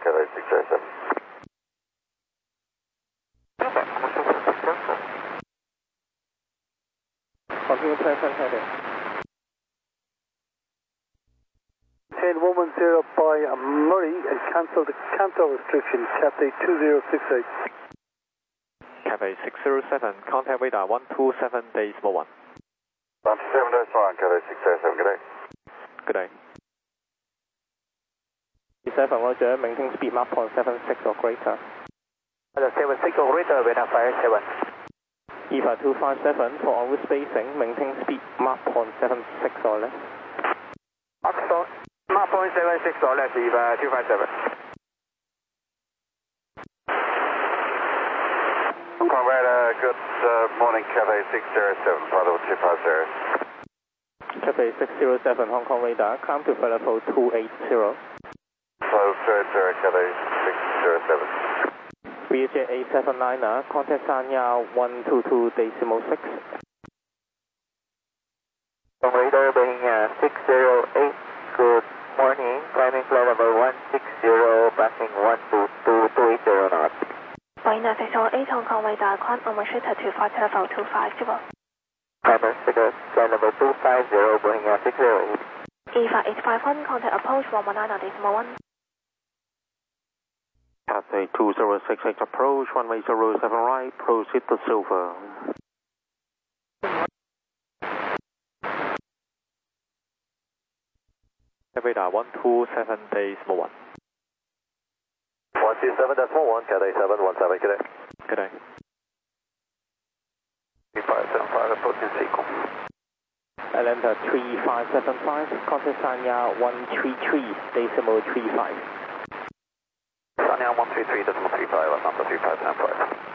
Cathay 607. Continue present heading. 1010 by Murray and cancel the Canto restriction, Cathay 2068. Cathay 607, contact radar 127 decimal 1. 127.1, Cathay 607, good day. Good day. 7 Roger, maintain speed map on 76 or greater. 76 or greater, radar 57. EVA 257 for onward spacing, maintain speed map on 76 or less. Map on 76 or less, EVA 257. Radar, good morning, Cathay 607, flight level 250. Cathay 607, Hong Kong radar, climb to flight level 280. Flight 280, Cathay 607. VJ 879er, contact Sanya 122 decimal 6. Radar being 608, good morning, climbing flight level 160, passing 122, 280 knots. Marina 608 Hong Kong radar, climb onward shifter to flight level 250. Climber figure, flight level 250, Boeing 608. EVA 851, contact approach 119 decimal 1. Cathay 2068 approach, runway 07 right, proceed to Silver. Radar 127 decimal 1. 127.1, Cathay 717, good day. Good day. 3575, approaching sequence. Atlanta 3575, contact Sanya 133 decimal 35. Sanya 133.35, Atlanta 3575.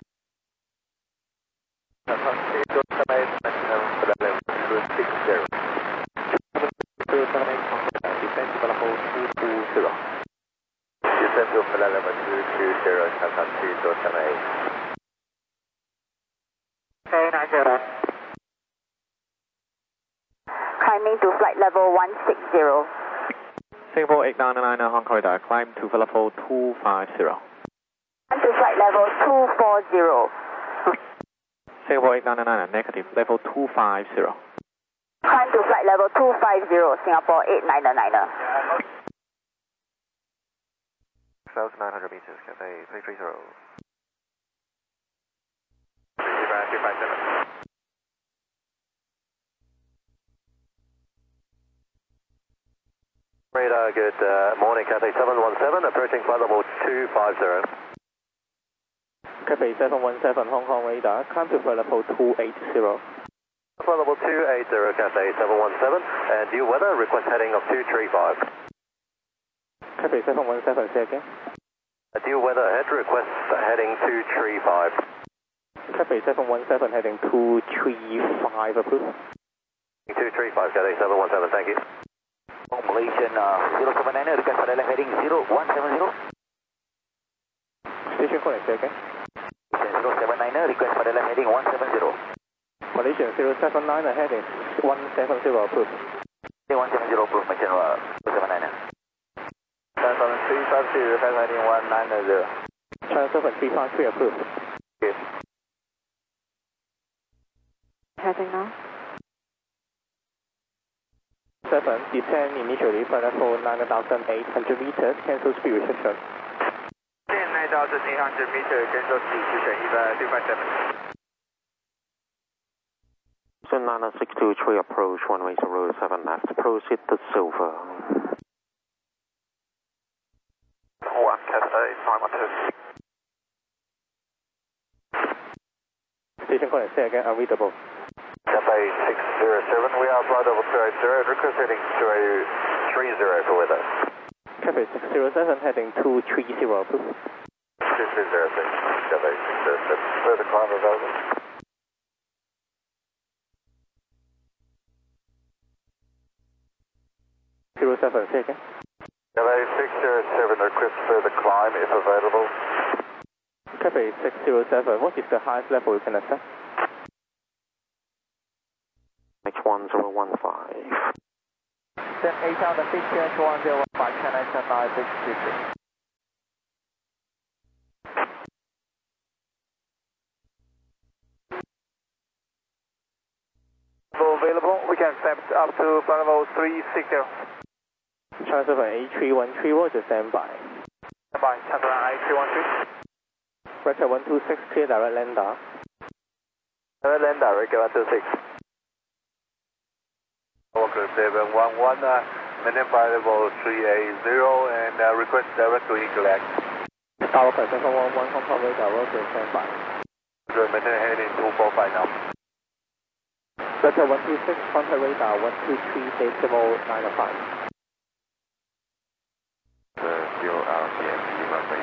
Descend to flight level 220, Tata 278. Okay, 90. Climbing to flight level 160. Singapore 899 Hong Kong radar, climb to flight level 250. Climb to flight level 240. Singapore 899 negative, level 250. Climb to flight level 250, Singapore 899er. 1,900 meters, Cathay 330. Radar, good morning, Cathay 717, approaching flight level 250. Cathay 717 Hong Kong radar, climb to flight level 280. Flight level 280, Cathay 717, and due weather, request heading of 235. Cathay 717, say again. Due weather ahead, request heading 235. Cathay 717 heading 235, approved. 235, Cathay 717, thank you. Malaysian 079, request for heading 0170. Station connect, say again. 079, request for heading 170. Malaysian 079 heading 170, approved. 170, approved, Malaysian 079. 352, heading 190. China 7353, approved. Okay. Heading now. 7, descend initially flight level 9,800 meters, cancel speed restriction. 9,800 meters, cancel speed restriction, EVA 257. Nana 623 approach, runway 07 left, proceed to Silver. 1, Cathay 512. Station connect, say again, unreadable. Cathay 607, we are flight level 280, request heading 230 for weather. Cathay 607 heading 230, approved. 2306, Cathay 607, further climb available. Say again. Cathay 607, request further climb if available. Cathay 607, what is the highest level you can accept? X1015. 8,000 feet, 1015, China 963. available. We can accept up to flight level 360. China 7A313, Roger, stand by. Stand by, China 7A313. Roger 126, clear direct lander. Direct lander, Roger 126. Walker 711, maintain flight level 380 and request direct to Eagle. Skywalker 711, Hong Kong radar, Roger, stand by. Roger, maintain heading 245 now. Roger 126, contact radar 123.95. Zero RCMP runway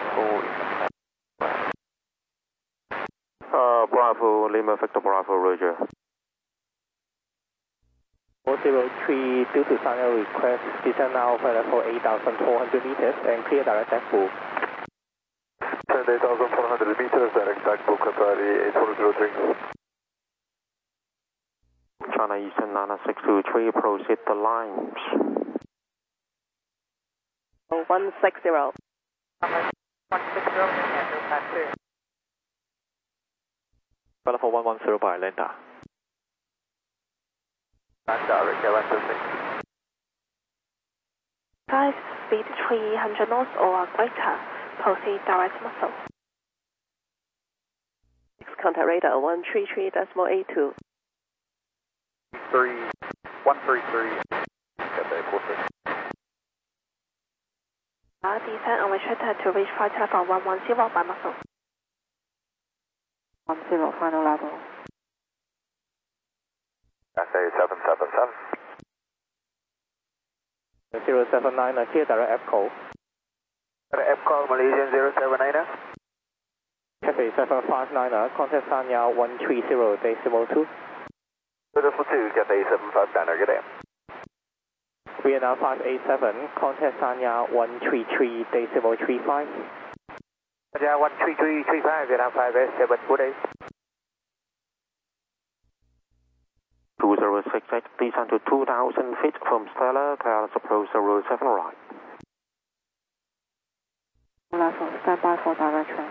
4. Bravo, Lima Victor Bravo, Roger. 403, due to final request, descend now flight level 8,400 meters and clear direct deck book. 8,400 meters, direct deck book, Qatari 8403. China Eastern 9623, proceed the lines. 160. 160, Flight level 110 by lander. Lander, Roger 126. 5 speed 300 knots or greater. Proceed direct muscle. Contact radar 133.82. 133. Cathay 46. Descend and return to reach flight level 110 by muscle. 10 final level. Cathay 777. 079, clear direct EPCO. EPCO Malaysian 079. Cathay 759, contact Sanya 130.2. Beautiful 2, Cathay 759, good day. Vietnam 587, contact Sanya 133.35. Sanya 133.35, Vietnam 587, good day. 2068, descend to 2,000 feet from Stella, Carlos approach 07 right. Level, stand by for direction.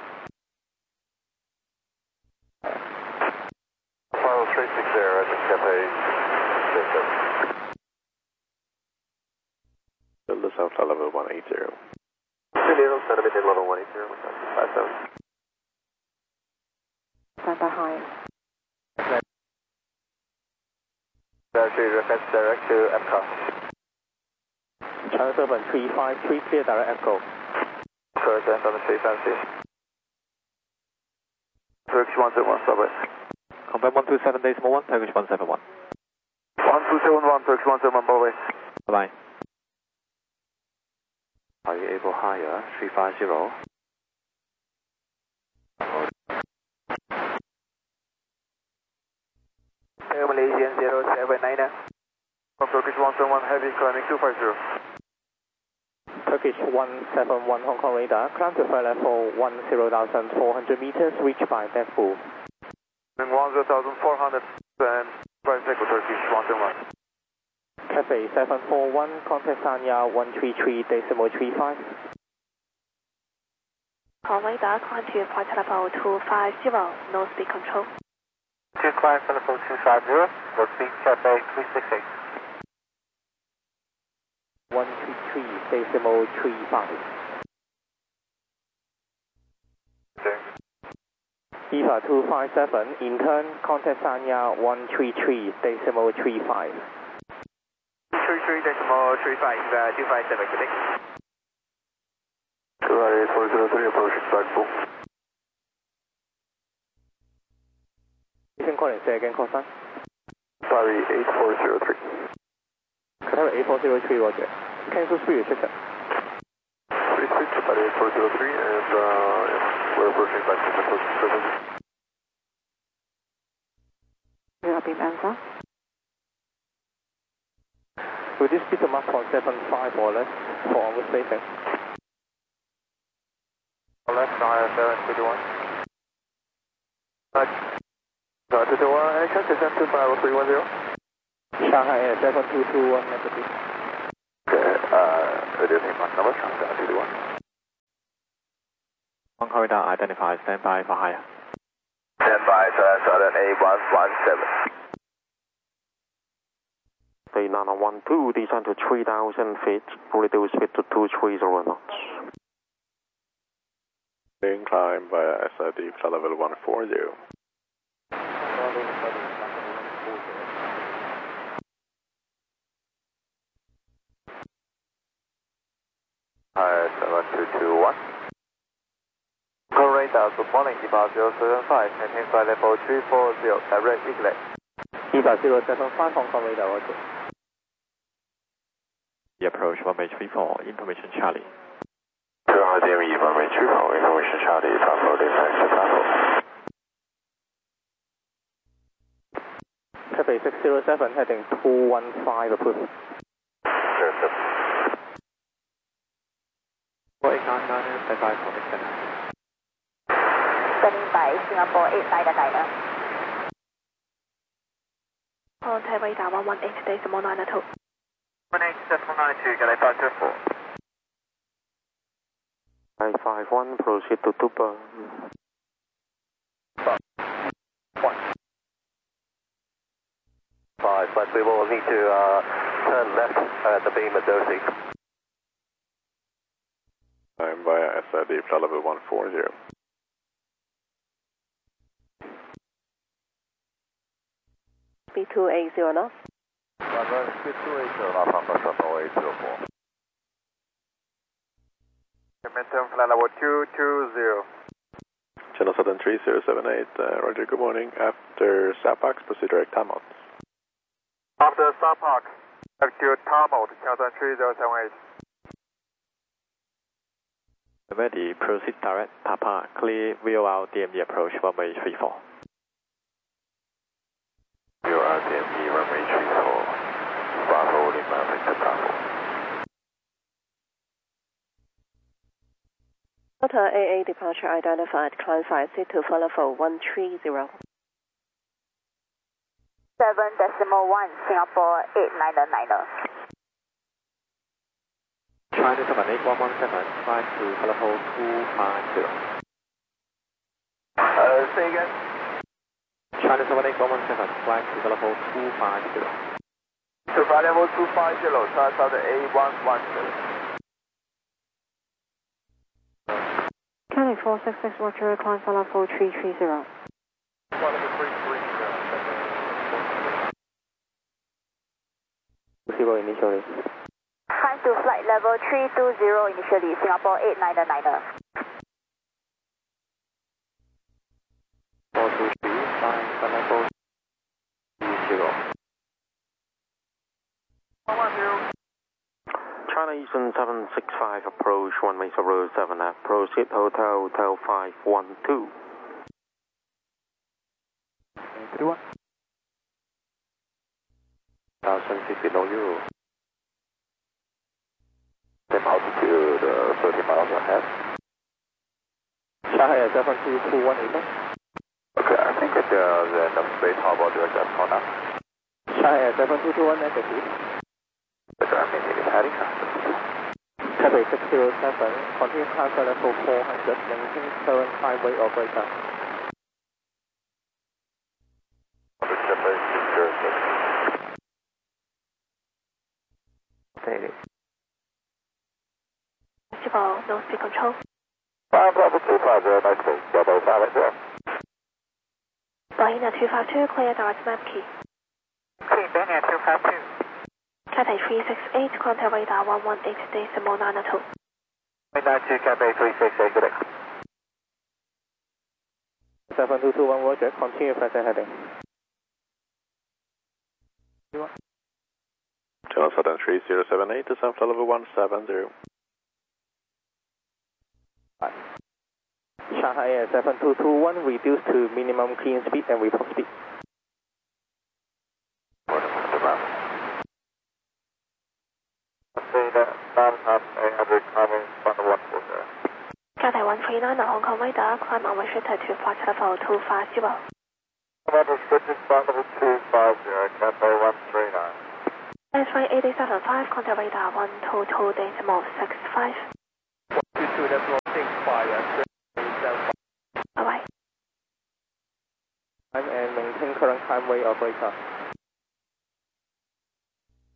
Apollo 360, Roger, Cathay 07. Build us out to level 180. Little centimeter level 180, 57. Stand by high. Request direct to EPCO. China 7353, clear direct EPCO. Correct, 7356. Turkish 171, stop it. Confirm 127.1, Turkish 171. 1271, Turkish 171, Bombay. Bye-bye. Are you able higher? 350. Air Malaysian 079. From Turkish 171, heavy climbing 250. Turkish 171, Hong Kong radar, climb to flight level 10,400 meters, reach by deck book. 10,400 and bicycle Turkish 171. Cathay 741, contact Sanya 133.35. On radar, climb to flight level 250, no speed control. To climb for level 250, no speed, Cathay 368. 133.35. Okay. EVA 257, in turn, contact Sanya 133.35. 33.35, 257, good day. 28403, approaching flight pool. Listen calling, say again, call sign. Sorry, 8403. Qatar 8403, Roger. Cancel speed restriction. Free switch, Sorry, 8403, and we're approaching flight pool. Rear beam answer. Will this be the Mach 75 or less for onward spacing? Left, higher 721. Roger, 21, action, descent to 50310. Shanghai Air 7221, negative. Okay, reducing Mach number, Shanghai 721. One corridor identified, stand by for higher. Stand by, Southern A117. Cathay 912, descend to 3,000 feet, reduce speed to 230 knots. Climb via SID flight level 140. Hi, 7221. Radar, good morning, EVA 075, maintain flight level 340, direct Eagle. EVA 075, Hong Kong radar, roger. Approach 1-34, information Charlie. 2RDM EVA 1-34, information Charlie, Bravo, defense Bravo. Cathay 607, heading 215, approved. 4899, stand by for extended. Standing by, Singapore 899er. Contact radar 118.992. 18792, Galley 524. 951, proceed to Tupa. 5, but we will need to turn left at the beam at Dorsey. Climb via SID flight level 140. Speed 280 knots. Runway speed 280 knots on the runway 804. Maintain flight level 220. Channel Southern 3078, roger, good morning. After SAPAX, proceed direct time out. After SAPAX, active time out, Channel Southern 3078. Ready, proceed direct, Papa, clear, VOR, DMD approach, 1-34. VOR, DMD, runway 34. Bravo, Lima, Victor Bravo. Delta AA departure identified, climb 5 seat to follow for 130. 7.1, Singapore 899er. China 78117, flight to telephone 250. Say again. China 78117, flight to telephone 250. To flight level 250, China Southern A110. Cathay 466, roger, climb for level 330. Flight level 330. Zero initially. Climb to flight level 320 initially, Singapore 899er. 423, flying for level 30. 110. China Eastern 765, approach 1-07, proceed Hotel 512. 31. 1050 no Euro. Same altitude, 30 miles ahead. Shanghai Air 72218. Okay, I think there's enough space. How about direct for now? Shanghai Air 7221 negative. Okay, I mean, it's heading Cathay 607, continue climb for level 400, maintain current highway operator. Possible, no speed control. 5 level 250, nice space. Double 5 Bahina 252, clear direct map key. Clean, Bahina 252. Cathay 368, contact radar 118.992. 92, Cathay 368, good day. 7221 roger, continue present heading. Channel Southern 3078, descend flight level 170. Shanghai Air 7221, reduce to minimum clean speed and report speed. Cathay 139 Hong Kong radar, climb unrestricted to flight level 250. Unrestricted flight level 250, Cathay 139. X-ray 8075, contact radar 122.65. 122.65, Bye-bye. and maintain current highway operator.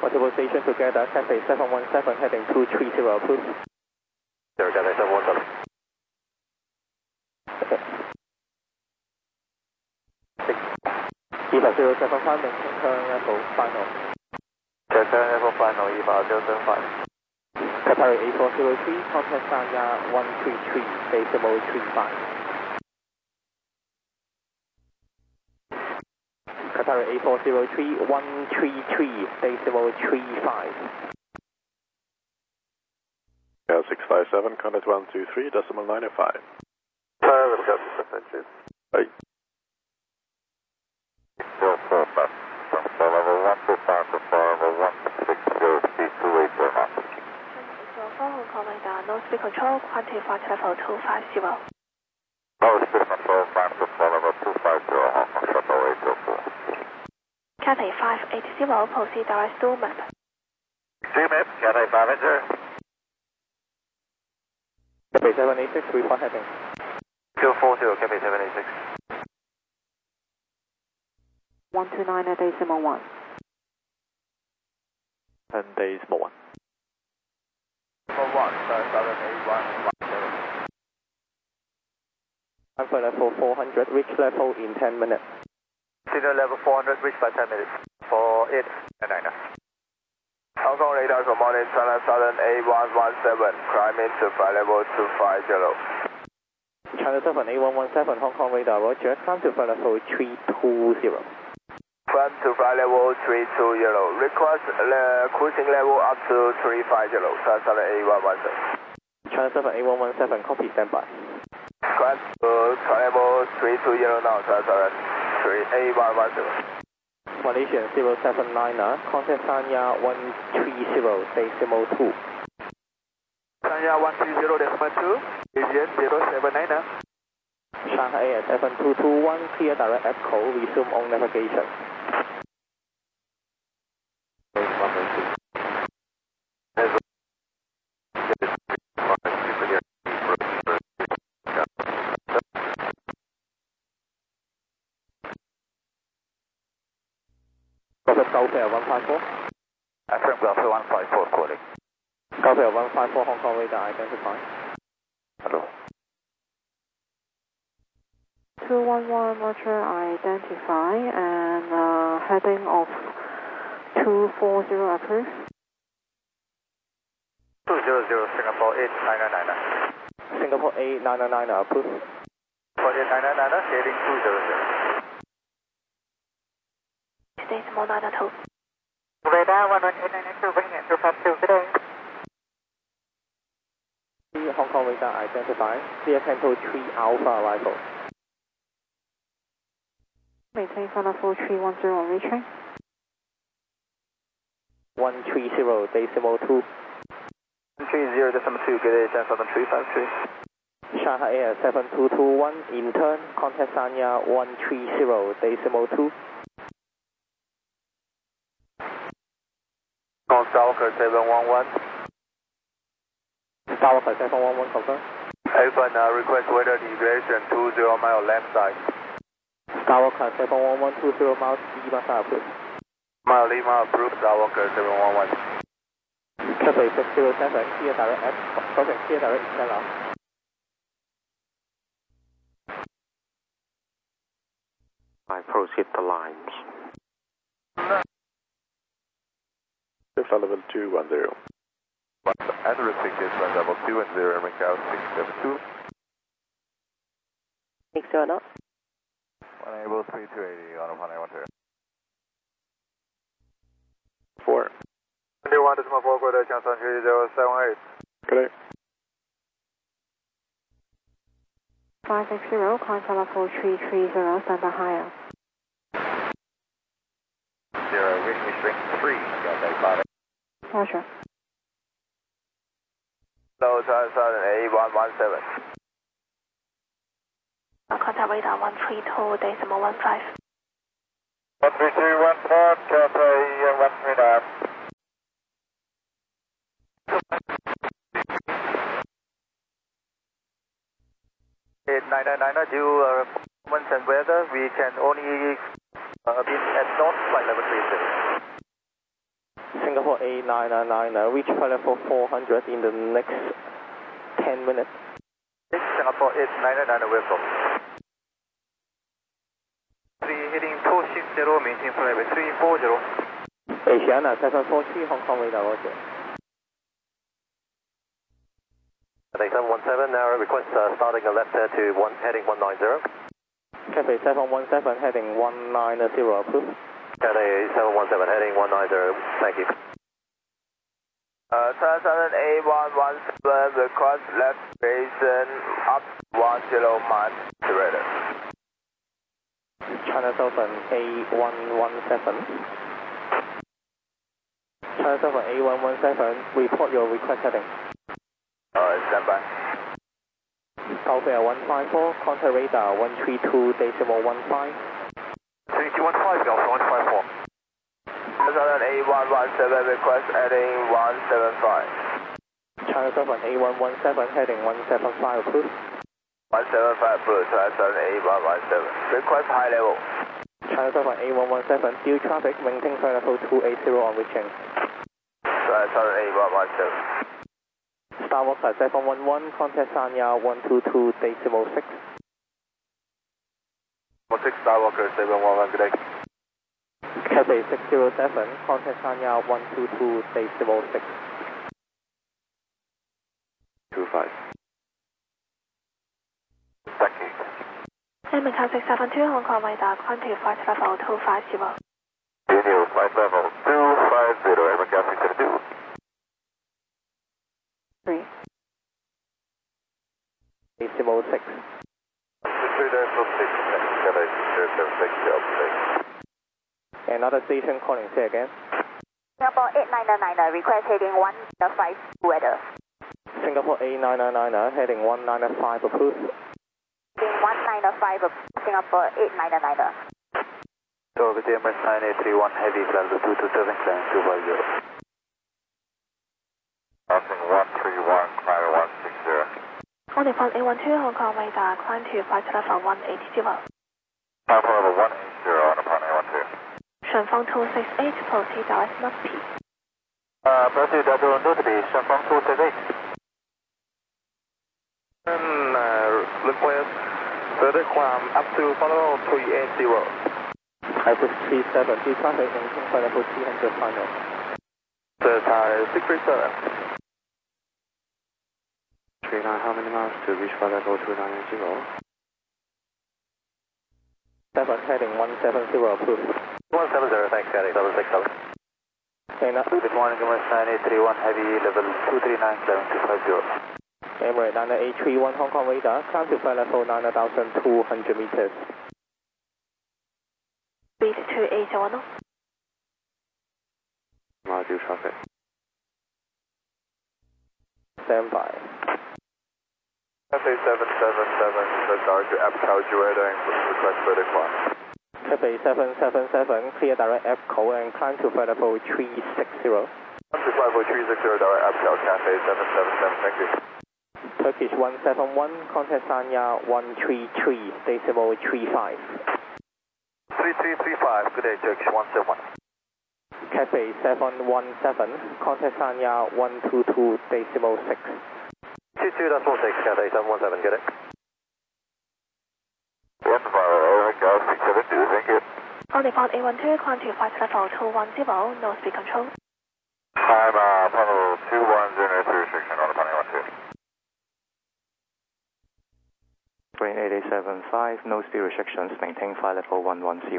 Multiple station together, Cathay 717 heading 230 approved. Zero, Cathay 717. Okay. 27075, maintain turn level final. Turn level final, 27075. Qatari A403, contact Sanya 133.35. Qatari A403, 133.35. 657, contact 123.95. Hey. No speed control, quantify level 250. No speed control, quantify level 250, Hong Kong Shuttle 804. Cathay 580, proceed direct to map. Map, Cathay 580. Cathay 786, report heading. 240, Cathay 786. 129.1. 10.1. 1 level 400, reach level in 10 minutes. Signal level 400, reach by 10 minutes. 4899. Hong Kong radar, good morning, China Southern A117, climbing to flight level 250. China Southern A117, Hong Kong radar, roger, climb to flight level 320. Climb to flight level 320. Request cruising level up to 350. China Southern A117. China Southern A117, copy, standby. Climb to flight level 320 now, China Southern A117. Malaysian 079er, contact Sanya 130.2. Sanya 130.2, Asian 079er. Shanghai Air 7221, clear direct echo, resume on navigation. Prophet Gulfare 154. Affirm Gulfare 154 calling. Gulfare 154, Hong Kong radar identified. Hello. 211 Roger, identify and heading of 240 approved. 200 Singapore 8999. Singapore A999 approved. 4899 heading 200. Today's more 902. Radar 11892, bringing it 252, good day. Hong Kong radar identified. Clear Canto 3 Alpha arrival. Maintain flight level 310 on reaching. 130.2. 130.2, good day, Southern 353. Shanghai Air 7221, in turn, contact Sanya 130.2. Skywalker 711. Skywalker 711, confirm. Open request weather deviation 20 mile left side. Skywalker 711, 20 miles, Lima approved. Mile Lima approved, Skywalker 711. Cathay 607, clear direct F, crossing clear direct Stella. I proceed the lines. Flight level 210. And restricted flight level 210, Macau 672. 60 knots. Enable 3280 on upon A12. 4. 21.4 quarter, Johnson 3078. Good day. 560, climb flight level 330, stand by higher. 0, wind restrict 3, Cathay 5. Roger. Low Southern A117. Contact radar 132.15. 13315, Cathay 139. Due winds and weather, we can only be at north flight level 30. Singapore 8999, reach flight level 400 in the next 10 minutes. Singapore 8999, we're from 3 heading 260, maintain flight level 340. Asiana 743, Hong Kong radar, roger. Cathay 717, now request starting a left there to heading 190. Cathay 717, heading 190, approved. Cathay 717, heading 190, thank you. 778-117, request left station up 10 miles to radar. China Southern A117. China Southern A117, report your request heading. Stand by. Southern 154, contact radar 132.15. 3215, Delta 154. Southern A117, request heading 175. China Southern A117, heading 175, approved. 175, approved, Southern A117. Request high level. China Southern A117, due traffic, maintain flight level 280 on reaching. Southern A117. Star Walker 711, contact Sanya 122.6. 16 Star Walker 711, good day. Cathay 607, contact Sanya 122.6. 25. Thank you. American 672, Hong Kong radar, climb to flight level 250. Daniel, flight level 250, American 672. 3. 806. Another station calling, say again. Singapore 8999, request heading 195 weather. Singapore A999, heading 195, approved. Heading 195, Singapore 8999. So with the Emirates 9831 heavy, flight level 227, climb 250. Crossing 131, climb 160. On the front A12, Hong Kong radar, climb to flight level 180. Climb level 180 on upon A12. 顺风268, proceed direct north P. Proceed direct north P, 顺风268. Request further climb up to follow 380. Isis 37, due traffic, maintain flight level 300 final. Thai 637. 39, how many miles to reach flight level 290? 7, heading 170, approved. 170, thanks, Cathay 767. Good morning, Emirates 9831 heavy, level 239, climbing 250. Emirates 9831, Hong Kong radar, climb to flight level 9,200 meters. Speed 280. Mile due traffic. Stand by. Cathay 777, the target APCO radar and request further climb. Cathay 777, clear direct APCO and climb to flight level 360. To flight level 360, direct APCO, Cathay 777, thank you. Turkish 171, contact Sanya 133.35. 3335, good day, Turkish 171. Cathay 717, contact Sanya 122.6. 22.46, Cathay 717, get it? 150, thank you. On the front A12, climb to flight level 210, no speed control. I'm level 210, restriction on the planning 12. Green 8875, no speed restrictions, maintain flight level 110.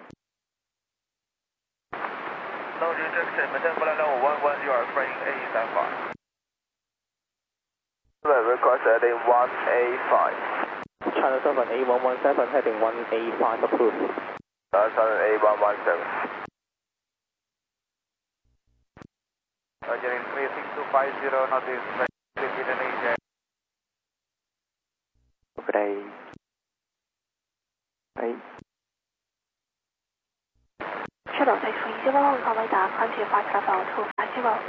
No restriction, maintain flight level 110, flying A75. Request heading 185. China Southern A117, heading 185, approved. Southern A117. Getting 36250, notice, Indonesia. Good day. Hey. Shuttle 630, Hong Kong radar, climb to flight level 250.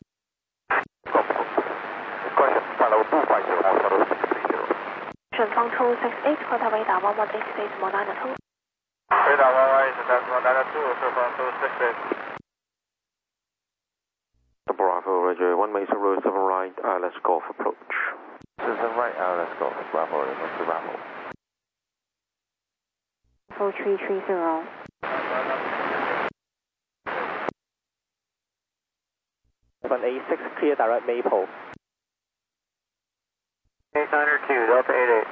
Question, flight level 250, shuttle 630. 顺风268, contact radar 118.92. Radar 118.92,顺风268. The Bravo, Roger, 107 right, ILS Golf approach. This is right, ILS Golf, Bravo, Mr. Bravo. 4330. 786, clear direct Maple. 892, Delta 88.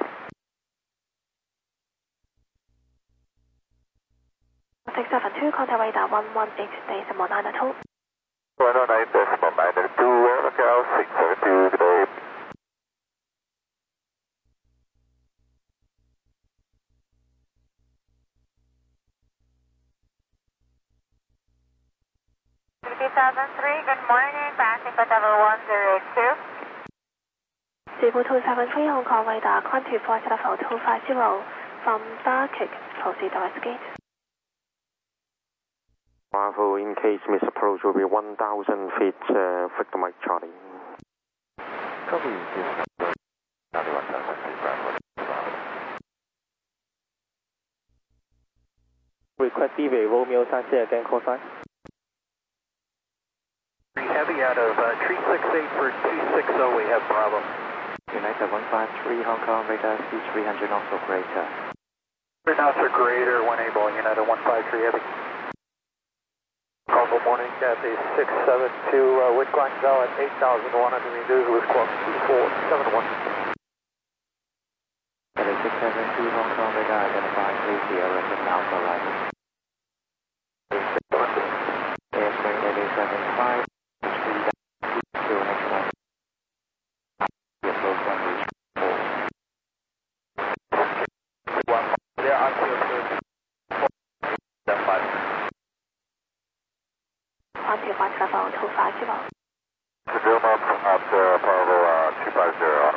672, contact radar 118.902. 119.902, locale 672, good day. Good morning, passing for level 1082. Zebra 273, Hong Kong radar, climb to flight level 250 from Darkick, proceed direct gate. Bravo, in case misapproach will be 1,000 feet, Victor Mike Charlie. Copy, this is 91,000 Bravo. Request DV, Romeo 34 again, call sign. Heavy out of 368 for 260, we have Bravo. United 153, Hong Kong radar, C300 knots or greater. 3 knots or greater, when able, United 153 Heavy. Call good morning, Cathay 672, with Guangzhou at 8,100 meters with clock 2471. Cathay 672, Hong Kong radar, identify 30, resident Alpha Light. Airplane 875. Climb to flight level 250. Zoom up after Bravo 250 on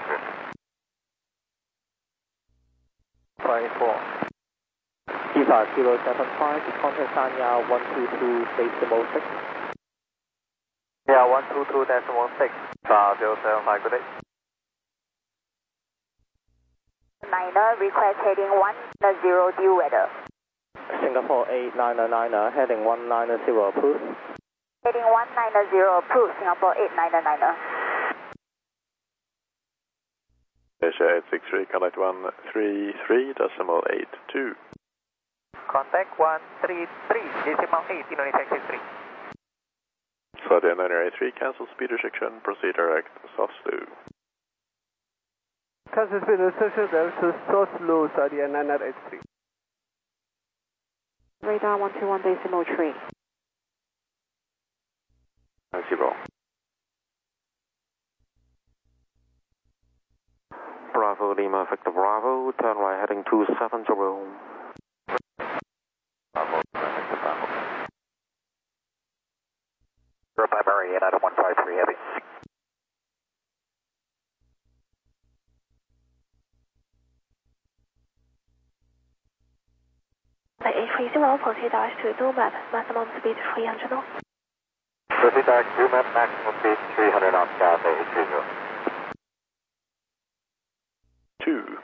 24. EVA 075, contact Sanya 122.6. Yeah, 122.6. 075, good day. Niner, request heading 190 due weather. Singapore 899, heading 190, approved. Heading 190 approved, Singapore 899. Asia 863, contact 133.82. Contact 133.8, Indonesia 63. Saudia 983, cancel speed restriction, proceed direct, soft slew. Cancel speed restriction, direct to source low, Saudia 983. Radar 121.3. 0. Bravo Lima, Victor Bravo, turn right heading 270. Bravo, Victor Bravo. Primary, United 153 Heavy. Flight 830, proceed direct to Zoomat, maximum speed 300 knots. Proceed direct to Zoomat, maximum speed 300 knots, Cathay 830. 2.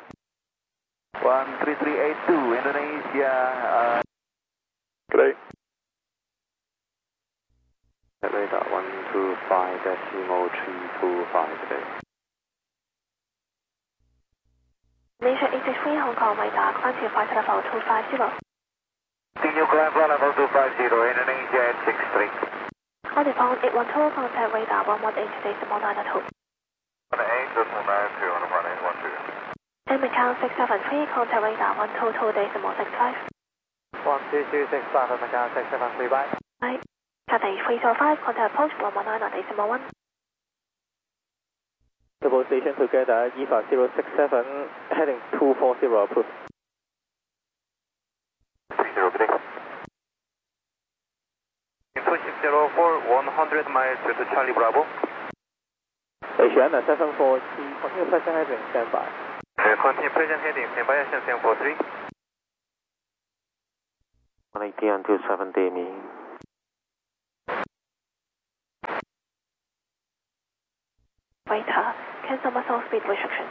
13382, Indonesia. Good day. Radar 125.325 today. Malaysia 863, Hong Kong radar, climb to flight level 250. Continue climb flight level 250, Indonesia 863. On the phone 812, contact radar 118.902. 118.902 on the 1812. And Macau 673, contact radar 122.65. 12265 on Macau 673, bye. Right. Cathay 305, contact approach 119.1. Double station together, EVA 067, heading 240, approved. 30, good day. 2604, 100 miles to Charlie Bravo. Asiana 743, continue present heading, standby. Continue present heading, standby Asian 743. 180 until 70 me. Waiter, cancel muscle speed restriction.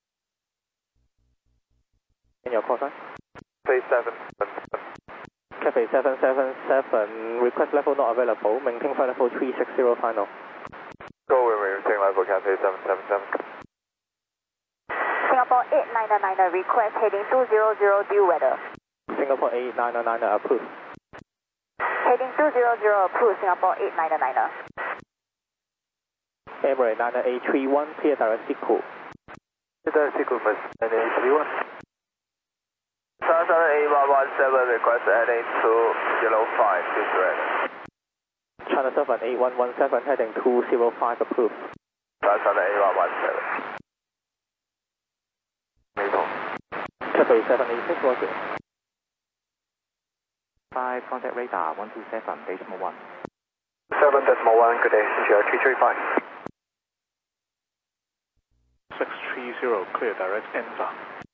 In your call sign? 37. Cathay Cathay 777, request level not available, maintain flight level 360 final. Go, we maintain level Cathay 777. Singapore 8999, request heading 200 due weather. Singapore 8999 approved. Heading 200 approved, Singapore 8999. Emirates 9831, clear direct Siku. Clear direct Siku, 9831. Southern A117, request heading 205, please ready. China 78117, heading 205 approved. Southern A117. Cathay 786, roger. 5, contact radar 127.1. 7.1, good day, CGR 335. 630, clear direct ENSA.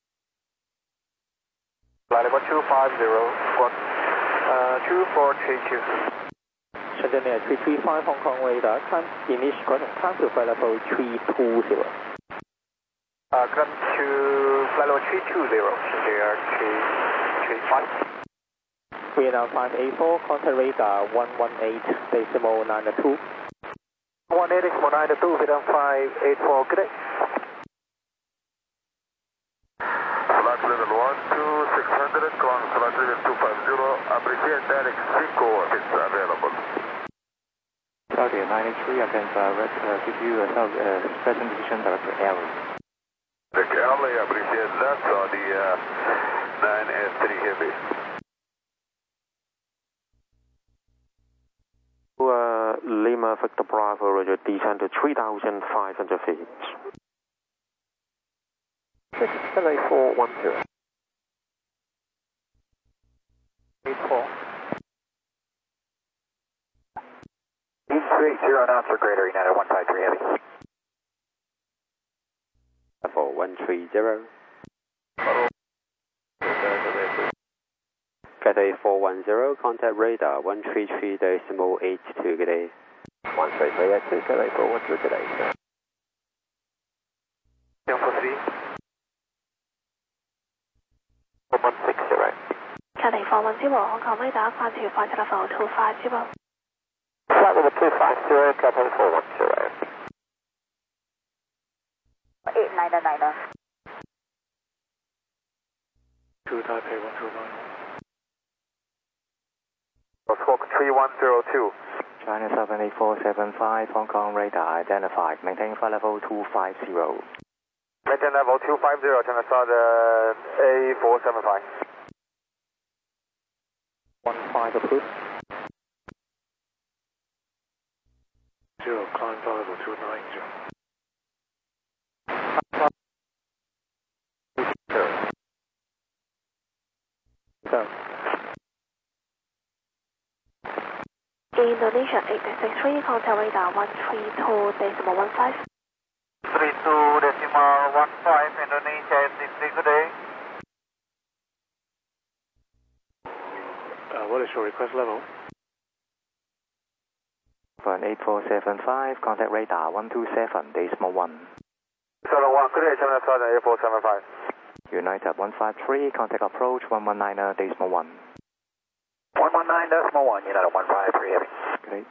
Flight level 250, squawk 2432. Shenzhen Air 335, Hong Kong radar, climb to flight level 320. Climb to flight level 320, CGR 335. Vietnam 584, contact radar 118.92. 118.92, Vietnam 584, good day. Flight level 12600, ground flight level 250, appreciate direct Siku if it's available. Saudi 93, I can give you a present position director Alley. Director Alley, appreciate that, Saudi 9S3 Heavy. Lima Victor Bravo, roger, descend to 3,500 feet. 78410. 84. 280 knots for greater United 153 Heavy. Level 130. Cathay 410, contact radar 133.82, good day. 13382, Cathay 410, good day, sir. 443. 416, Cathay 410, Hong Kong radar, climb to flight level 250. Flight level 250, Cathay 410. 8999. 2 Taipei 129. Squawk 3102. China 78475, Hong Kong radar identified. Maintain flight level 250. Maintain level 250, China Southern A475. 15 approved. 0, climb flight level 290. Indonesia 863, contact radar 132.15. 32.15, Indonesia 863, good day. What is your request level? 8475, contact radar 127.1. 71, good day, China Southern A475. United 153, contact approach 119.1. 119.1, United 153 Heavy. Great.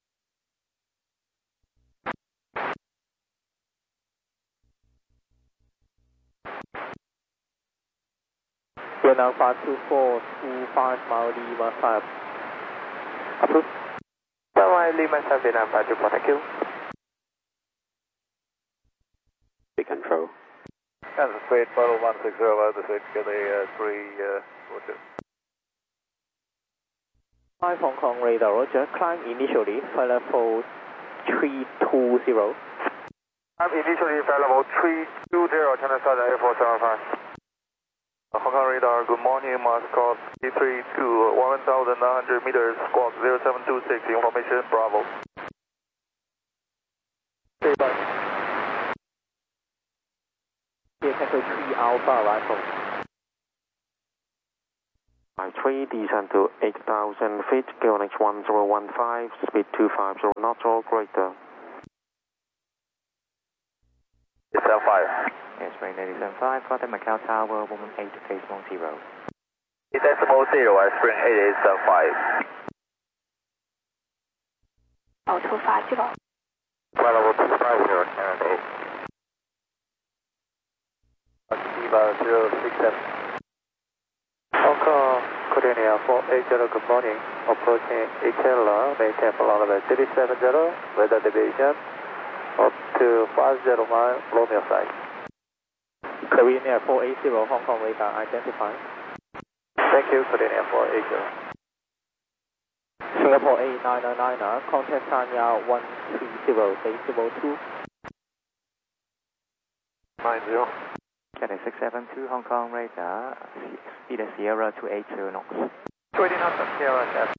Vietnam 524, 25 mile Lima 5. Approved. Lima 7, Vietnam 524, thank you. Big control. Kansas State, Photo 160, other side, Cathay 342. 5 Hong Kong radar, roger, climb initially, flight level 320. I'm initially flight level 320, China Southern A475. Hong Kong radar, good morning, Moscow 332, 1,900 meters, squawk 0726, information, Bravo. Here, Echo 3 Alpha arrival. 3, descend to 8,000 feet, QNH 1015, speed 250 knots or greater. It's L5. Yes, range 875, contact Macau Tower 118.0. Decimal 0, I spring 8875. 250. Flight level 250, Canada 8. Viva 067. Hong Kong, Korea 480, good morning. Approaching Ikela, maintain for level 370, weather deviation up to 50 miles, Romeo side. Korean Air 480, Hong Kong radar identified. Thank you, Korea 480. Singapore 8999, contact Sanya 130, decimal 2. 90. Cathay 672, Hong Kong radar, speed Sierra 280 knots. 280 knots, Sierra F.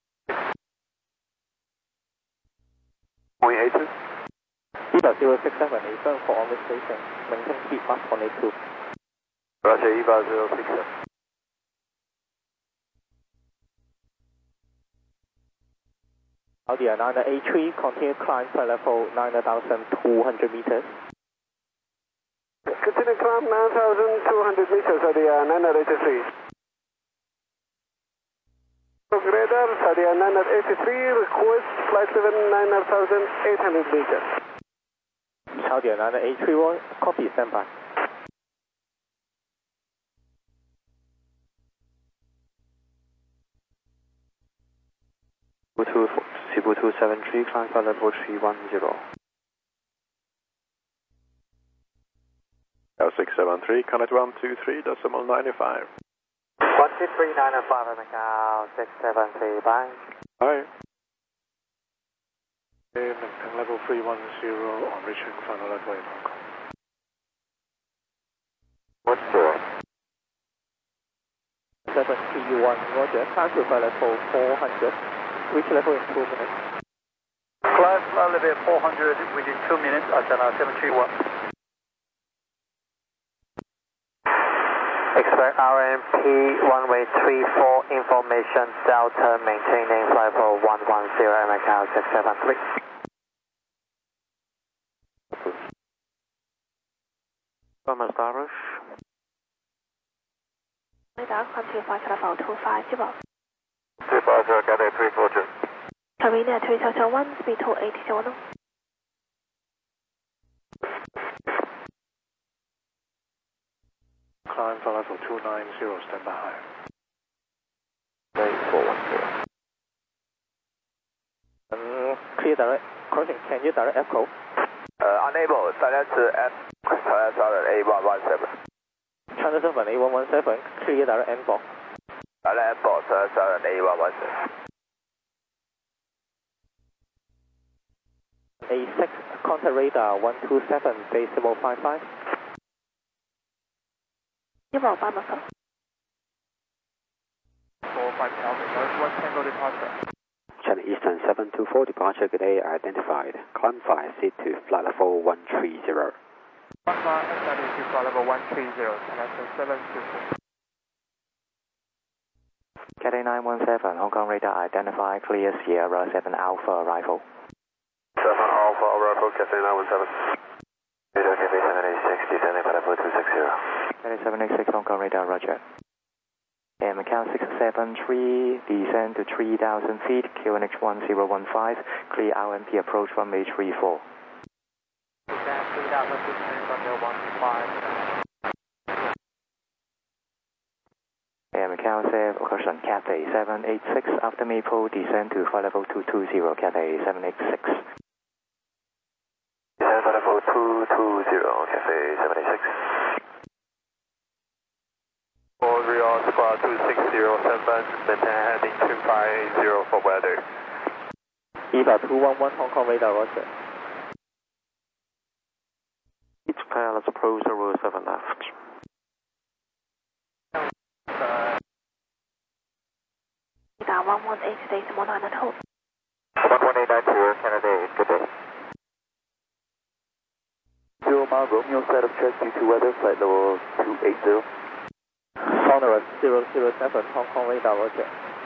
082. EVA 067, affirm for on the station, maintain speed fast 182. Roger, EVA 067. Audi A983, continue climb flight level 9,200 meters. Continue climb 9,200 meters, Audi A983. Radar, Audi A983, request flight level 9,800 meters. Audi A983, copy, stand by. Cebu 273, climb flight level 310. L673, connect 123, decimal 95. 123.905, Macau 673, bye. Bye. Maintain level 310 on reaching final level in Hong Kong. What's the 731, Roger, climb to flight level 400, reach level in 2 minutes. Climb flight level 400 within 2 minutes, Asana 731. Expect RMP runway 34 information Delta maintaining flight level 110 Macau 673. Thomas Darush. Radar, continue flight level 250. 250, Cathay 340. Korean Air 301, speed 280 knots. Climb for level 290, stand by higher. 410. Clear direct, crossing, can you direct echo? Unable, silence at A117. China 7, A117, clear direct N-box. Silence at A117. A6, contact radar 127, decimal 55. 1585. 45 Alpha, Northwest Tango departure. China Eastern 724 departure, good day, identified. Climb flight seat to flight level 130. Climb flight to flight level 130, China 724. Cathay 917, Hong Kong radar identified, clear Sierra 7 Alpha arrival. 7 Alpha arrival, Cathay 917. Radar Cathay 786, descending flight level 260. Cathay 786, Hong Kong radar, roger. And Macau 673, descend to 3,000 feet, QNH 1015, clear RMP approach runway 34. Descend 3,000 feet, runway 125. And Macau safe, caution, Cathay 786, after Maple, descend to flight level 220, Cathay 786. Descend flight level 220, Cathay 786. 4 squad 2607, maintain heading 250 for weather. EVA 211, Hong Kong radar, roger. Each pilot approach 07 left. Radar 118, decimal 9 at hold. 11892, Canada 8, good day. 0 mile Romeo set of check due to weather, flight level 280. Sonorous 007, Hong Kong radar, roger.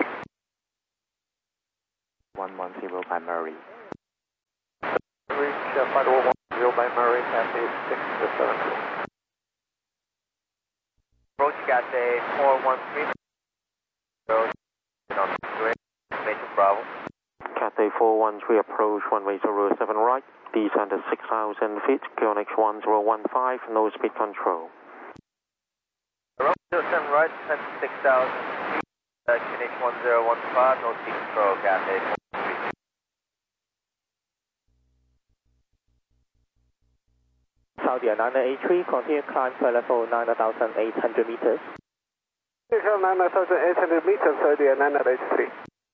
110 by Murray. Reach flight level 10 by Murray, Cathay 672. 413. 13 approach runway 07 right, descend at 6,000 feet, QNH 1015, no speed control. Runway 07 right, descend at 6,000 feet, QNH 1015, no speed control, gas 8. Saudi Niner A3, continue climb to level 9,800 meters. Level 9,800 meters, Saudi Niner A3.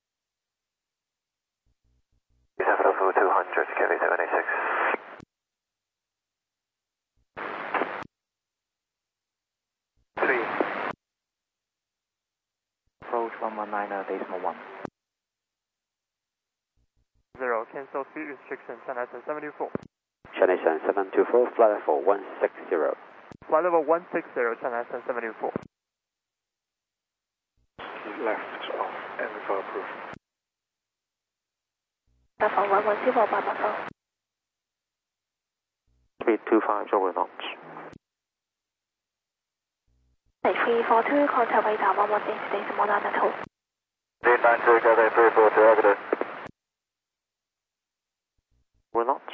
Level 200, KV 786. Approach 119.1. 0, cancel speed restriction, China 74. China 724, flight level 160. Flight level 160, China 74. Left of Enver approved. Level 110, Papa. Speed 250 knots. 342, contact radar 118, decimal 92. 393, Cathay 342, evidence. 4 knots.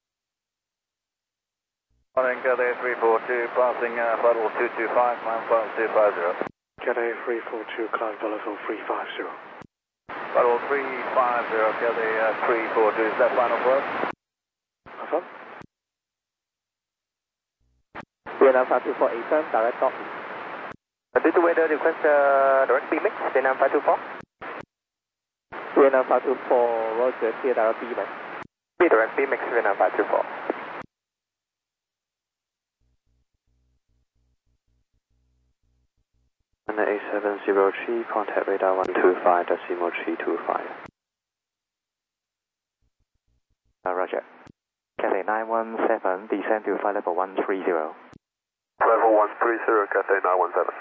Morning, Cathay 342, passing flight level 225, climb flight level 250. Cathay 342, climb flight level 350. Flight level 350, Cathay 342, is that final word? Affirm. Vietnam 524 A-firm, direct dock. Due to weather, request direct BMX, Vietnam 524. Vietnam 524, roger, clear direct BMX. Direct BMX, Vietnam 524. And the A703, contact radar 125, decimal 325. Roger. Cathay 917, descend to flight level 130. Level 130, Cathay 917.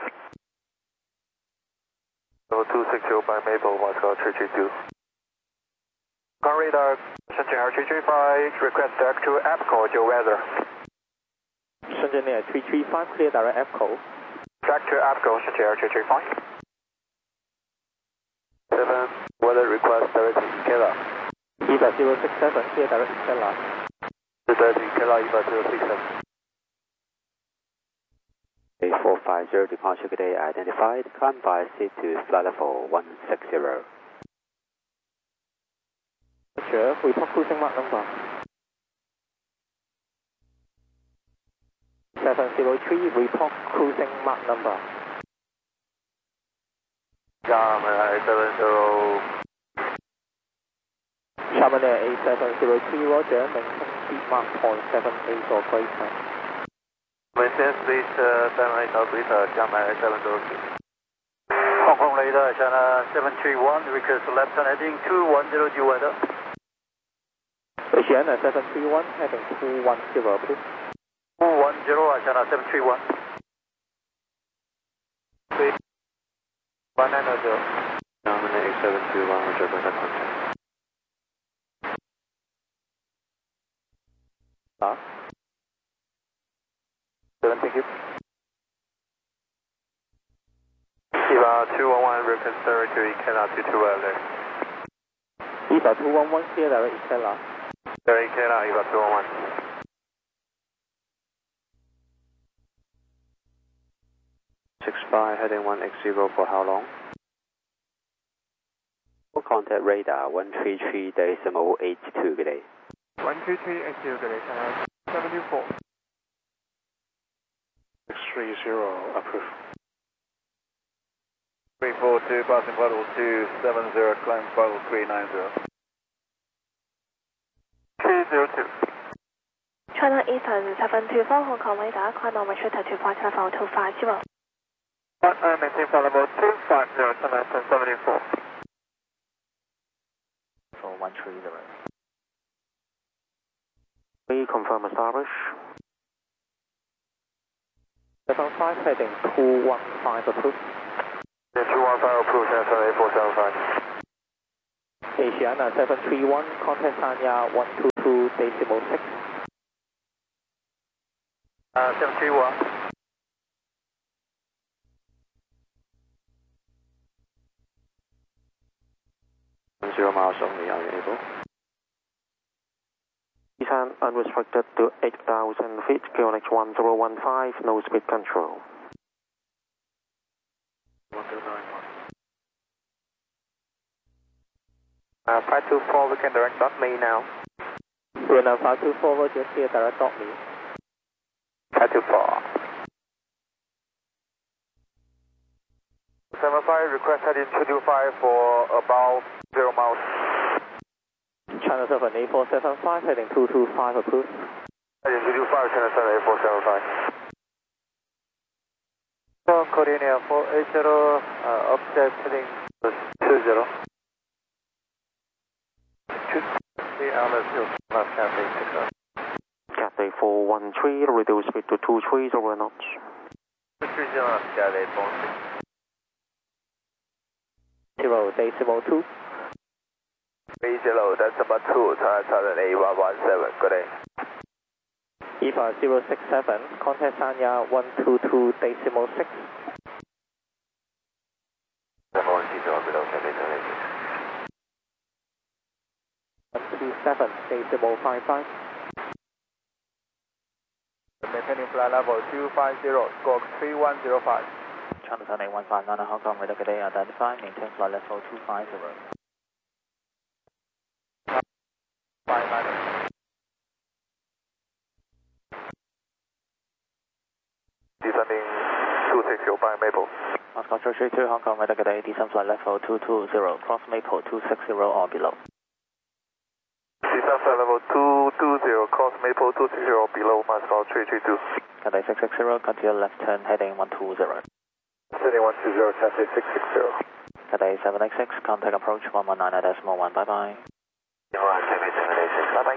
Level 260 by Maple, Moscow 332. Con radar, Shenzhen 335, request direct to APCO, Joe weather. Shenzhen Air 335, clear direct APCO. Direct to APCO, Shenzhen 335. 7, weather request direct to Ikela. EVA 067, clear direct Ikela. Direct to Ikela, EVA 067. A450, departure today identified, climb by seat to flight level 160. Roger, report cruising mark number. 703, report cruising mark number. Sharman Air A703, roger, maintain speed mark 0.78 or greater. Maintain speed 78 or greater, Sharman Air 703. Hong Kong radar, China 731, request left turn heading 210 due weather. Oceania 731, heading 210, please. 210, China 731. 1900. Sharman A721, roger, radar contact. 7, thank you. EVA 211, request direct to Ikela 22 weather. EVA 211, clear direct Ikela. Direct Ikela, EVA 211. 65, heading 180 for how long? Contact radar 133.82 today. 13382, good day, China 74. 630, approved. 342, passing flight level 270, climb flight level 390. 302. China Eastern 724, Hong Kong radar, climb on restricted to flight level 250. Maintain flight level 250, China 74. For 130. We confirm establish. 75, heading 215, approved. 215 approved, China 8475. Asiana 731, contact Sanya 122.6. 731. 0 miles only, are you able? descend unrestricted to 8,000 feet, QNH 1015, no speed control. 524, we can direct dot me now. Runner 524, Roger, clear direct dot me. 524. 75, request heading 225 for about 0 miles. China 7 8475, heading 225, approved. Heading 225, China 7 8475. Korean Air 480, object heading 20. Cathay 413, reduce speed to 230 knots. 0 decimal 2. 30 decimal 2, China Southern A117, good day. EVA 067, contact Sanya 122 decimal 6. 127 decimal 55. Maintaining flight level 250, squawk 3105. China Southern A159, Hong Kong radar today identified, maintain flight level 250. 590. Descending 2605 Maple. Moscow 332, Hong Kong radar today, descend flight level 220, cross Maple 260 or below. Descend flight level 220, cross Maple 260 or below, Moscow 332. Cathay 660, continue left turn, heading 120. Heading 120, Cathay 660. Cathay 786, contact approach 119.1, bye-bye. Alright, Cathay 786, bye-bye.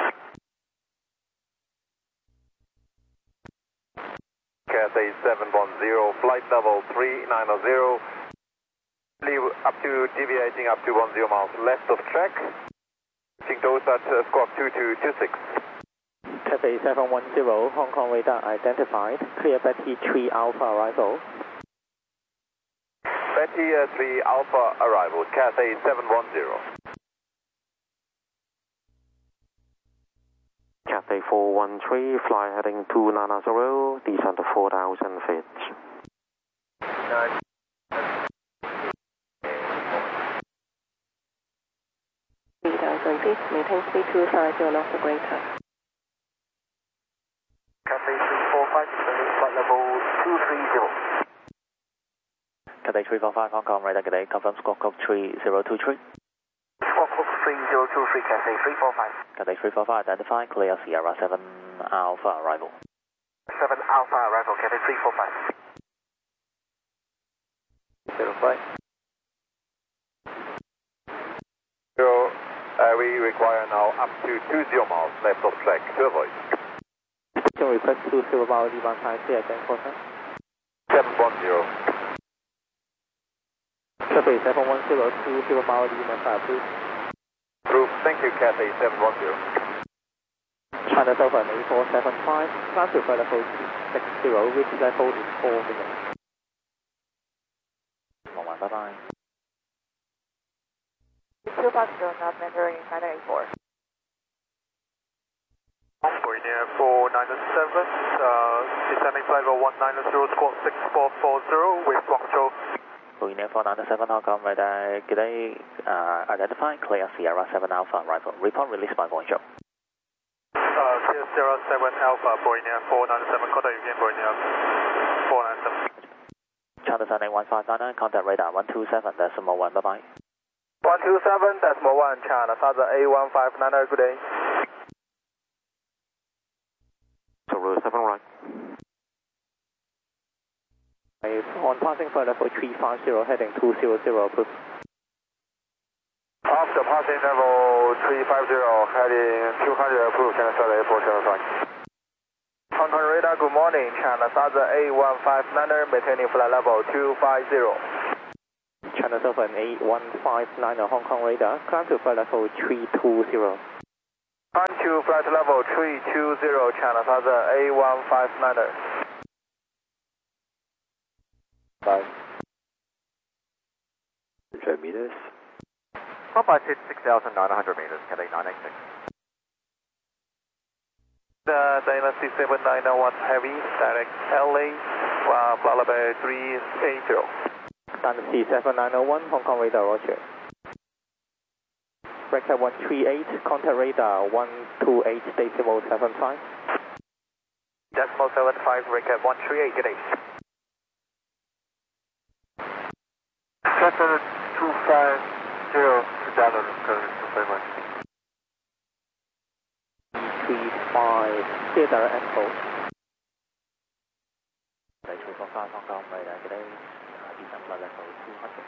Cathay 710, flight level 390, leave up to deviating up to 10 miles left of track. Reaching those at squawk 2226. Cathay 710, Hong Kong radar identified, clear Betty 3 Alpha arrival. Betty 3 Alpha arrival, Cathay 710. Cathay 413, fly heading 290, descend to 4,000 feet. 3,000 feet, maintain speed 250 knots or greater. Cathay 345, flight level 230. Cathay 345, Hong Kong radar today, confirm squawk code 3023. Squawk code 3023, Cathay 345. Cathay 345 identified, clear Sierra 7 Alpha arrival. 7 Alpha arrival, Cathay 345. 05. We require now up to 20 miles left of track to avoid. Can request 20 mile Lima 53 again for sir. 710. Cathay 710, 20 mile Lima 53. Proof, thank you, Cathay 710. China Southern A475, climb to flight level 260, reach level in 4 minutes. 1, bye-bye. 250, not entering China A4. Boeing 497, descending flight level 190, squawk 6440 with Guangzhou. Boeing 497, Hong Kong radar today identified, clear Sierra 7 Alpha arrival. Report released by Guangzhou. Sierra 7 Alpha, Boeing 497, contact again, Boeing 497. China Southern A159, contact radar 127, decimal 1, bye-bye. 127, decimal 1, China Southern A159, good day. 07 right. On passing flight level 350, heading 200, approved. After passing level 350, heading 200, approved, China Southern A475. Hong Kong radar, good morning, China Southern A159, maintaining flight level 250. China Southern A159, Hong Kong radar, climb to flight level 320. Climb to flight level 320, China Southern A159. 500 meters. 156, 6,900 meters, Cathay 986. Dynasty 7991 Heavy, direct LA, flight level 380. Dynasty 7901, Hong Kong radar, roger. Record 138, contact radar 128.75. Decimal 75, record 138, good day. Captain 250, Dallas, current 251. 35, clear direct echo. Tại 345 Hong Kong radar, good day. Descent flight level 200.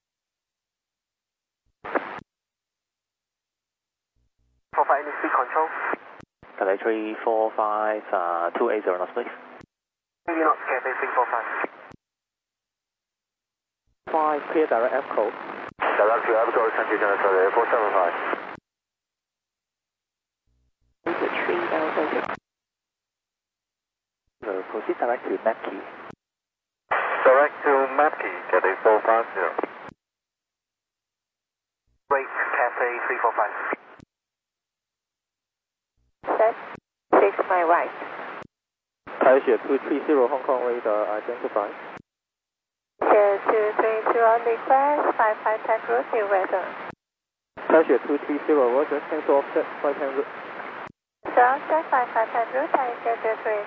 Any speed control? Cathay 345, 280 knots, please. Maybe not Cathay 345. 5, clear direct echo. Direct to Airport, thank you, China Southern 475. 3000. Proceed direct to Mackie. Direct to Mackie, Cathay 450. Wait, Cathay 345. Set 6 my right. 台雪230 Hong Kong radar identified. Share 230 request 55 type route new weather. 台雪230 roger, cancel offset 500. So offset 55 type route I get the 3.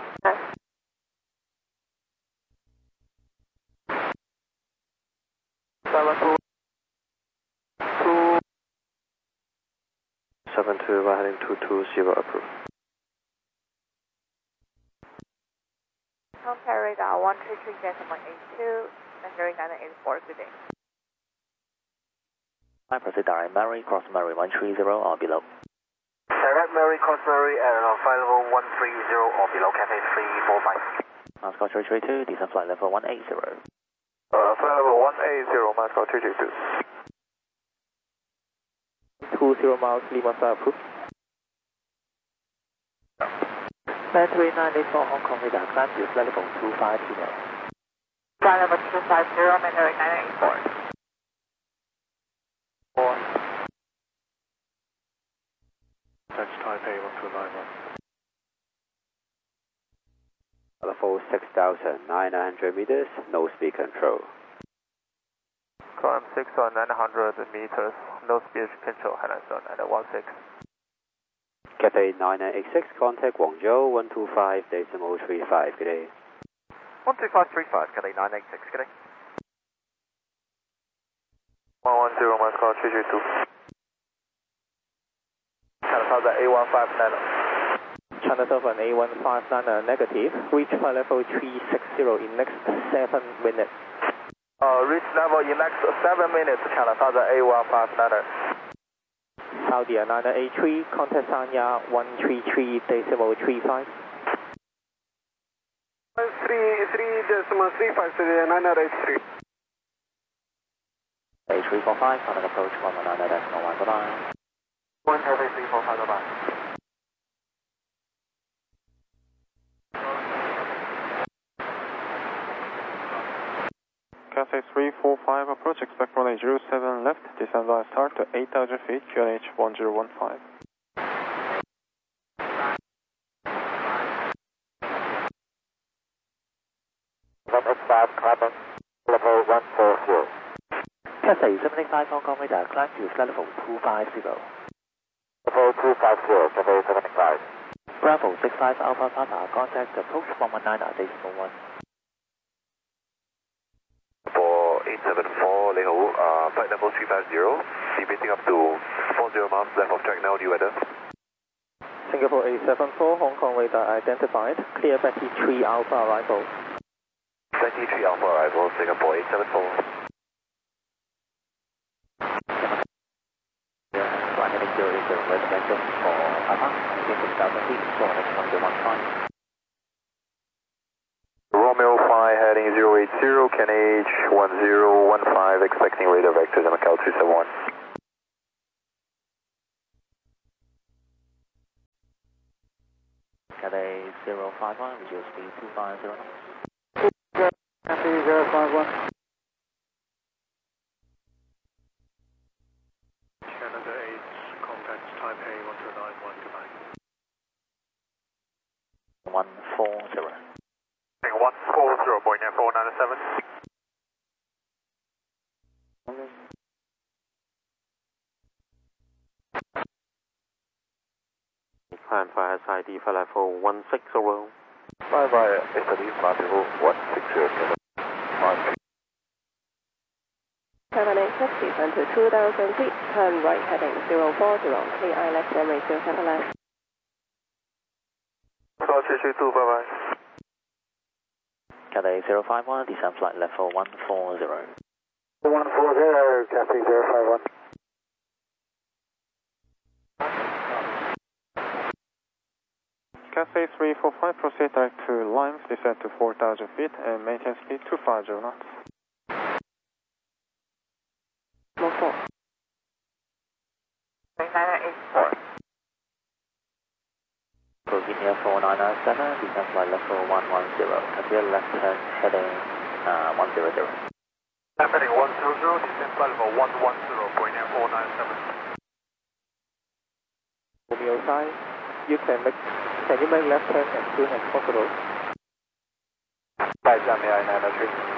72, we're heading 220 approved. Contact radar 133.82, Mandarin 984, good day. I proceed direct Mary, cross Mary 130 or below. Direct Mary, cross Mary, flight level 130 or below, Cathay 345. Moscow 332, descent flight level 180. Flight level 180, Moscow 332. 20 miles, Lima Star approved. Mandarin 984 Hong Kong radar, climb to flight level 250. Flight level 250, Mandarin 984. 4. That's Taipei 1291. Level 6,900 meters, no speed control. Climb 6,900 meters, no speed control, Hainan 916. Cathay 9986, contact Guangzhou 125.35, good day. 12535, Cathay 986, good day. 110, Moscow 332. China Southern A159. China Southern A159 negative. Reach flight level 360 in next 7 minutes. Reach level in next 7 minutes, China Southern A159. Saudi 983, contact Sanya 133.35. 3.35, 983. A345, contact approach 119.1, goodbye. 1 Cathay 345, goodbye. Cathay 345, approach, expect runway 07 left, descend via start to 8,000 feet, QNH 1015. X5, Climber, level 140. Cathay 75 Hong Kong radar, climb to flight level 250. Level 250, Cathay 75. Bravo 65 Alpha Papa, contact approach 119.1. 874, Lei Ho, flight level 350, deviating up to 40 miles left of track now, due weather. Singapore A74, Hong Kong radar identified. Clear Betty 3 Alpha arrival. Betty 3 Alpha arrival, Singapore 874. Flight heading 080, residential for Papa, 6,000 feet, QNH 1015. Romeo 5 heading 080, KNH 1015, expecting radar vectors and Macau 271. Cathay 051, visual speed 250 knots. Cathay 051. Canada 8, contact Taipei 1291, goodbye. 140. 140, Boeing Air 497. Climb via SID flight level 160. Fly via SID flight level 160. 786, descend to 2,000 feet, turn right heading 040, KI left runway 07 left. Approach 2, bye-bye. Cathay 051, descend flight level 140. 140, Cathay 051. Cathay 345, proceed direct to Limes, descend to 4,000 feet and maintain speed 250 knots. Move 4. 3984. Virginia 4997, descend flight level 110, Cathay left turn heading 100. Left heading 100, descend flight level 110, Boeing Air 497. Romeo side, can you make left turn as soon as possible? 5 Jamia 903.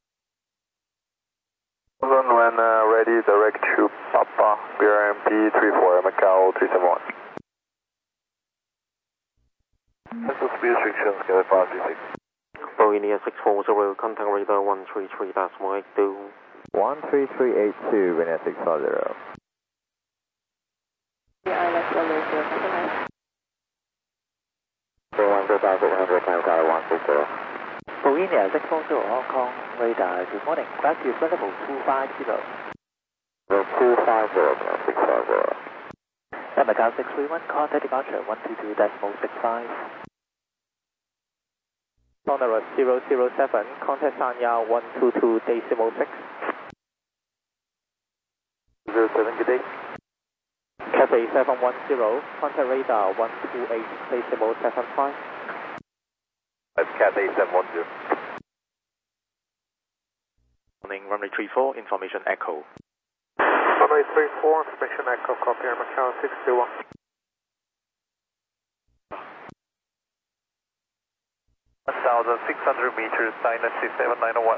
When ready, direct to Papa, BRMP 34, Macau 371. Cancel speed restrictions, Cathay 536. Boeing 640, contact radar 133.82. 13382, Wind 640. KI left runway 07 left. 100,100, climb tower 160. Boeing 640, Hong Kong radar, good morning. Back to flight level 250. 250, 650. Macau 631, contact departure 122.65. Honor 007, contact Sanya 122.6. 07, good day. Cathay 710, contact radar 128.75. That's Cathay 710. Morning, runway 34, information echo. Runway 34, information echo, copy Air Macau 621. $1,600 meters, Dynasty 7901.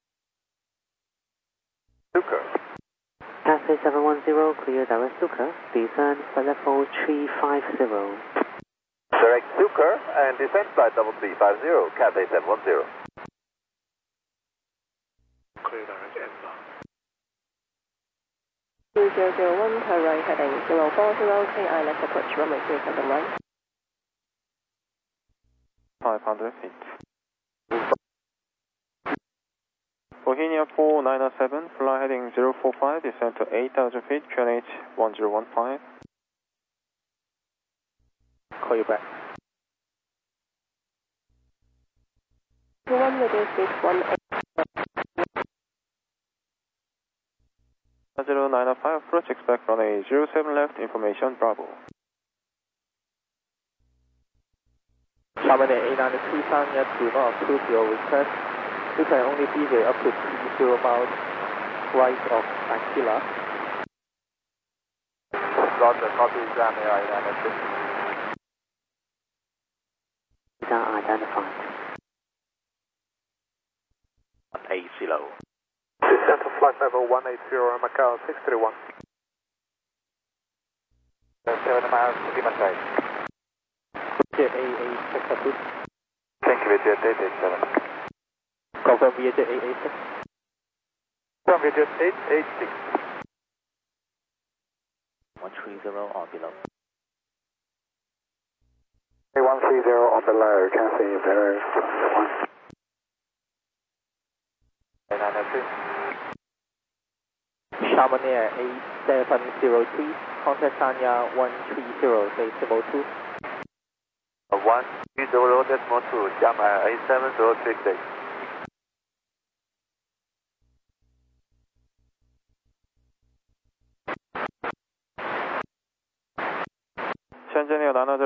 Suka. Cathay 710, clear direct Suka, descend flight level 350. Direct Suka and descend flight level 350, Cathay 710. Clear direct inbound. 2001, turn right heading 040, KI left approach runway 37 right. 500 feet. Bohemia 4997, fly heading 045, descend to 8,000 feet, QNH 1015. Call you back. 21, reduce speed 18. 095, approach, expect runway 07 left, information Bravo. Xiamen Air 893, Sanya do not approve your request. You can only be there up to 30 miles right of Aquila. Roger, copy Jamia 893. Radar identified. 180. Descent to flight level 180, Macau 631. 7 miles, Lima side. Jet 886 approved. Thank you, Jet 887. Confirm Vietjet 886. Confirm Vietjet 886. 130 or below. 130 on below, Cathay 051. 903. Xiamen Air 8703, contact Sanya 130.2. 130.2, Xiamen 87036.